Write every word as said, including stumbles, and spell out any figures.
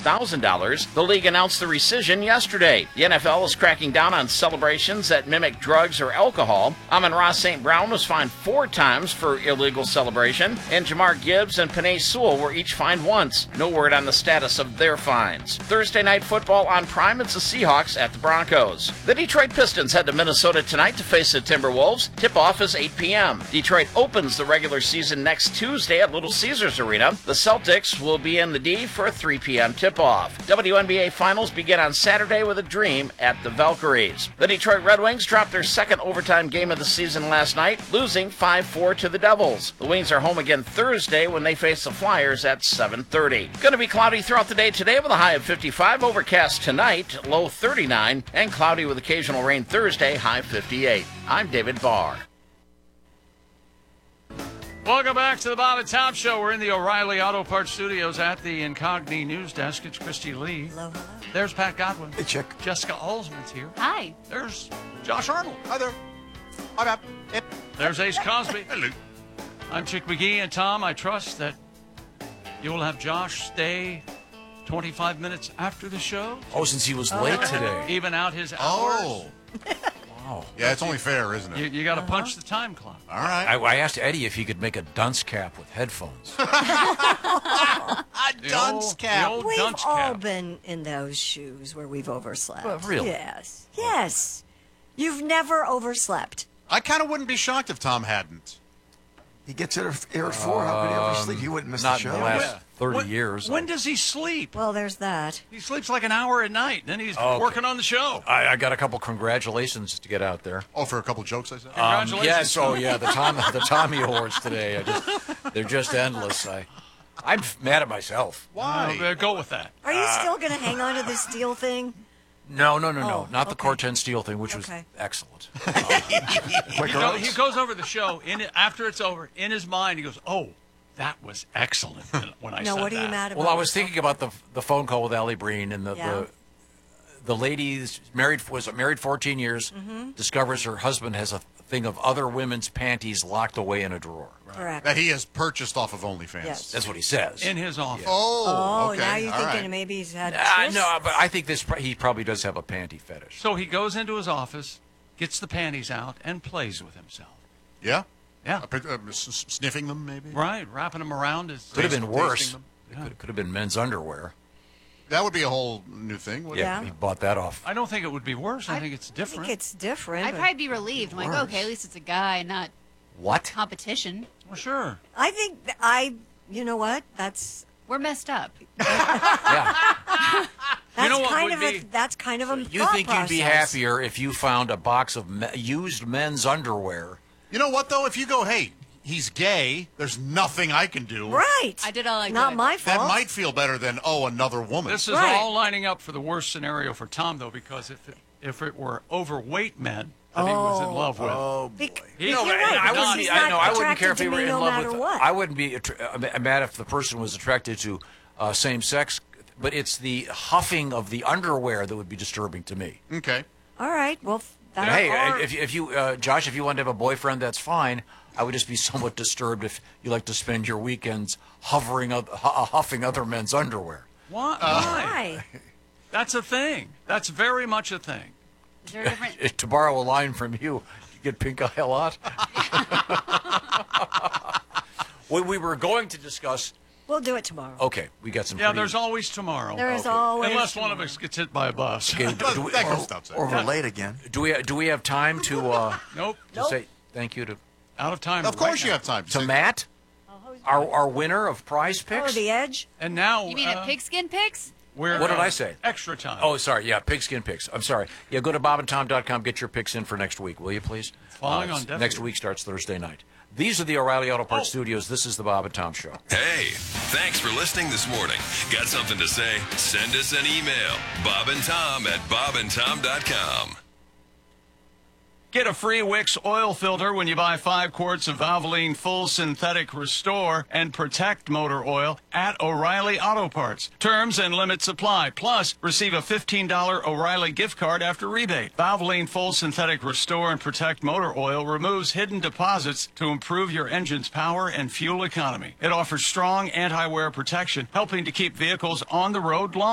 thousand dollars. The league announced the rescission yesterday. The N F L is cracking down on celebrations that mimic drugs or alcohol. Amon-Ra Saint Brown was fined four times for illegal celebration, and Jamar Gibbs and Penei Sewell were each fined once. No word on the status of their fines. Thursday night football on Prime, it's the Seahawks at the Broncos. The Detroit Pistons head to Minnesota tonight to face the Timberwolves. Tip-off is eight p.m. Detroit opens the regular season next Tuesday at Little Caesars Arena. The Celtics will be in the D for a three p.m. tip-off. W N B A Finals begin on Saturday with a Dream at the Valkyries. The Detroit Red Wings dropped their second overtime game of the season last night, losing five four to the Devils. The Wings are home again Thursday when they face the Flyers at seven thirty. Going to be cloudy throughout the day today with a high of fifty-five, overcast tonight, low thirty-nine, and cloudy with occasional rain Thursday, high fifty-eight. I'm David Barr. Welcome back to the Bob and Tom Show. We're in the O'Reilly Auto Parts Studios at the Incogni News Desk. It's Christy Lee. Hello, hello. There's Pat Godwin. Hey, Chick. Jessica Alsman's here. Hi. There's Josh Arnold. Hi there. I'm up. Yep. There's Ace Cosby. Hello. I'm Chick McGee, and Tom, I trust that you will have Josh stay twenty-five minutes after the show. Oh, since he was late today. Even out his hours. Oh. Wow. Yeah, it's only fair, isn't it? You, you got to uh-huh. punch the time clock. All right. I, I asked Eddie if he could make a dunce cap with headphones. A The dunce old- cap. the old We've dunce all cap. been in those shoes where we've overslept. Well, really? Yes. Yes. You've never overslept. I kind of wouldn't be shocked if Tom hadn't. He gets here here at four. How could he ever sleep? He wouldn't miss Not the in show. the last Yeah. thirty When- years. When does he sleep? Well, there's that. He sleeps like an hour at night. Then he's Okay. working on the show. I, I got a couple congratulations to get out there. Oh, for a couple jokes, I said? Um, Congratulations. yes, oh yeah, the Tom the Tommy Awards today. I just, they're just endless. I, I'm mad at myself. Why? Uh, go with that. Are you still going to hang on to this steel thing? No, no, no, no, Oh, not the okay. Corten Steel thing, which was Okay. excellent. He, go, he goes over the show. In it, after it's over, in his mind, he goes, "Oh, that was excellent." When I No, said what are you that. mad about? Well, I was thinking about the the phone call with Allie Breen and the Yeah. the, the lady's married was married fourteen years, Mm-hmm. discovers her husband has a thing of other women's panties locked away in a drawer. Correct. That he has purchased off of OnlyFans. Yes. That's what he says. in his office. Oh, Oh, okay. now you're All thinking right. maybe he's had Uh, twists? no, but I think this pro- he probably does have a panty fetish. So he goes into his office, gets the panties out, and plays with himself. Yeah? Yeah, Uh, uh, s- s- sniffing them, maybe? right. Wrapping them around his. Could have been tasting worse. them. It could, could have been men's underwear. That would be a whole new thing. wouldn't Yeah. He bought that off. I don't think it would be worse. I, I think it's I different. think it's different. I'd but probably be relieved. I'm like, Worse. okay, at least it's a guy, not What? competition. well, sure. I think th- I, you know what? That's We're messed up. Yeah. that's know what kind would of be- a that's kind of a You thought think you'd be process. happier if you found a box of me- used men's underwear? You know what, though? If you go, hey, he's gay, there's nothing I can do. Right. I did all I Not could. my fault. That might feel better than, oh, another woman. This is Right. all lining up for the worst scenario for Tom, though, because if it, if it were overweight men that he was in love with, Oh, Bec- He- you're No, right. I because wouldn't. he's Be, I not know. I wouldn't care if attracted he to were me in no love matter with. what. I wouldn't be attra- uh, mad if the person was attracted to uh, same sex, but it's the huffing of the underwear that would be disturbing to me. Okay. All right. Well, that Hey, are- if, if you, uh, Josh, if you wanted to have a boyfriend, that's fine. I would just be somewhat disturbed if you like to spend your weekends hovering, oth- hu- huffing other men's underwear. why? Uh, why? Why? That's a thing. That's very much a thing. Is there a different? To borrow a line from you, you get pink eye a lot. we, we were going to discuss. We'll do it tomorrow. Okay, we got some. Yeah, pretty, there's always tomorrow. There is okay. always Unless one of tomorrow. us gets hit by a bus. Okay, do, do we, That goes without saying. Or we're late again. do we do we have time to uh, Nope. to say thank you to Out of time. Of course right you now. have time. to Matt, our our winner of Prize Oh, Picks? the edge. And now. You mean uh, a pigskin pigs? We're, What did uh, I say? Extra time. Oh, sorry. Yeah, pigskin picks. I'm sorry. Yeah, go to bob and tom dot com. Get your picks in for next week, will you, please? Falling on s- deaf next ears. week starts Thursday night. These are the O'Reilly Auto Parts Oh. Studios. This is the Bob and Tom Show. Hey, thanks for listening this morning. Got something to say? Send us an email. Bob and Tom at bob and tom dot com. Get a free Wix oil filter when you buy five quarts of Valvoline Full Synthetic Restore and Protect Motor Oil at O'Reilly Auto Parts. Terms and limits apply. Plus, receive a fifteen dollars O'Reilly gift card after rebate. Valvoline Full Synthetic Restore and Protect Motor Oil removes hidden deposits to improve your engine's power and fuel economy. It offers strong anti-wear protection, helping to keep vehicles on the road long.